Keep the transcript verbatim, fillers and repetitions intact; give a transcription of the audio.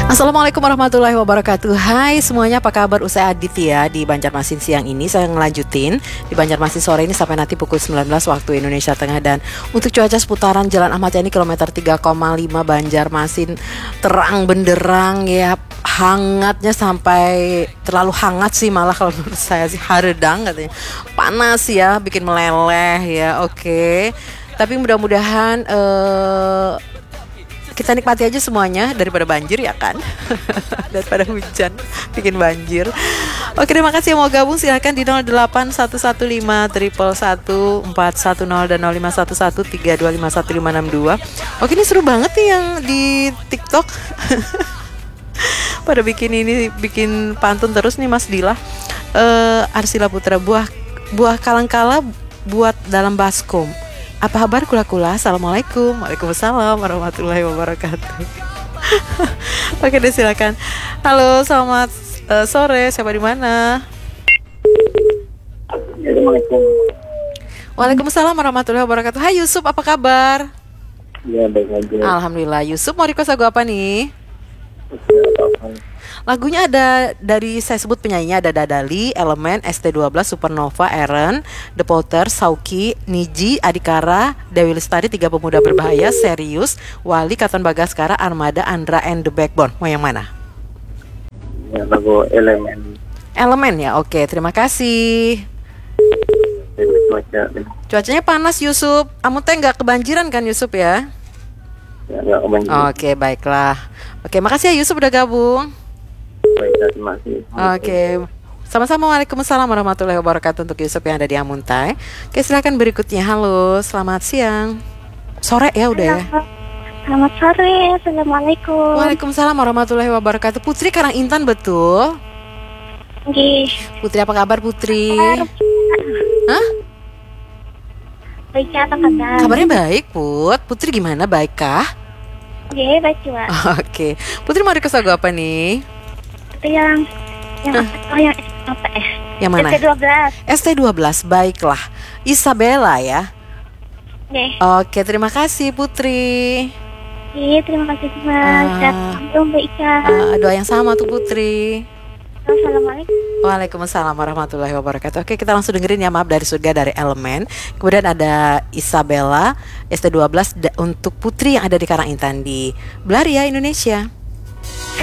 Assalamualaikum warahmatullahi wabarakatuh. Hai semuanya, apa kabar? Usai Aditya di Banjarmasin siang ini, saya ngelanjutin di Banjarmasin sore ini sampai nanti pukul sembilan belas waktu Indonesia Tengah. Dan untuk cuaca seputaran Jalan Ahmad Yani kilometer tiga koma lima Banjarmasin, terang benderang ya, hangatnya sampai terlalu hangat sih malah kalau menurut saya sih, haredang katanya, panas ya, bikin meleleh ya. Oke, tapi mudah-mudahan eh, kita nikmati aja semuanya daripada banjir ya kan. Daripada hujan bikin banjir. Oke, terima kasih yang mau gabung silahkan di nol delapan satu satu lima satu satu empat satu nol dan nol lima satu satu tiga dua lima satu lima enam dua. Oke, ini seru banget nih yang di TikTok. Pada bikin ini, bikin pantun terus nih Mas Dila. uh, Arsila Putra, buah buah kalangkala buat dalam baskom. Apa kabar kula-kula? Assalamualaikum. Waalaikumsalam warahmatullahi wabarakatuh. Oke deh, silakan. Halo, selamat uh, sore. Siapa di mana? Assalamualaikum. Waalaikumsalam warahmatullahi wabarakatuh. Hai Yusuf, apa kabar? Ya, baik aja. Alhamdulillah. Yusuf mau request lagu apa nih? Lagunya ada dari, saya sebut penyanyinya ada Dadali, Elemen, S T dua belas, Supernova, Eren, The Potter, Sauki, Niji, Adikara, Dewi Lestari, Tiga Pemuda Berbahaya, Serius, Wali, Katon Bagaskara, Armada, Andra, and The Backbone. Mau yang mana? Ya, lagu Elemen. Elemen ya, oke, terima kasih. Cuaca. Cuacanya panas Yusuf. Kamu teh nggak kebanjiran kan Yusuf ya? Ya, nggak kebanjiran. Oke, baiklah. Oke, makasih ya Yusuf udah gabung. Baik, terima kasih. Oke, sama-sama. Waalaikumsalam warahmatullahi wabarakatuh untuk Yusuf yang ada di Amuntai. Oke, silakan berikutnya. Halo, selamat siang. Sore ya udah ya. Selamat sore, assalamualaikum. Waalaikumsalam warahmatullahi wabarakatuh. Putri Karang Intan betul? Nggih. Putri, apa kabar Putri? Hah? Baik, apa kabar? Kabarnya baik Put. Putri gimana, baikkah? Nggih, baik juga. Oke, Putri mau request lagu apa nih? Itu yang yang Hah? oh yang apa eh? Yang mana? S T dua belas. S T dua belas, baiklah. Isabella ya. Nggih. Oke, terima kasih Putri. Nggih, terima kasih juga. Ah. Assalamualaikum, Mbak Ika. Uh, doa yang sama untuk Putri. Assalamualaikum. Waalaikumsalam warahmatullahi wabarakatuh. Oke, kita langsung dengerin ya, Maaf Dari Surga dari Elemen. Kemudian ada Isabella, S T dua belas da- untuk Putri yang ada di Karang Intan di Belaria, Indonesia.